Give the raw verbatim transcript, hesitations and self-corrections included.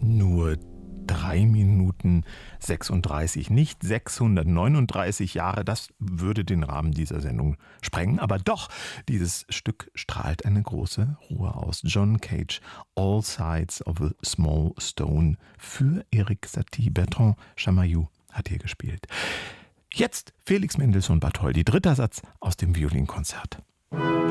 Nur drei Minuten sechsunddreißig, nicht sechshundertneununddreißig Jahre, das würde den Rahmen dieser Sendung sprengen. Aber doch, dieses Stück strahlt eine große Ruhe aus. John Cage, All Sides of a Small Stone für Erik Satie. Bertrand Chamayou hat hier gespielt. Jetzt Felix Mendelssohn Bartholdy, dritter Satz aus dem Violinkonzert.